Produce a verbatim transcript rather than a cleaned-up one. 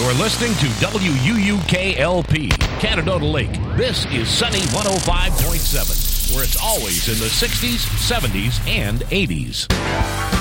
You're listening to W U U K L P, Canandaigua Lake. This is Sunny one oh five point seven, where it's always in the sixties, seventies, and eighties.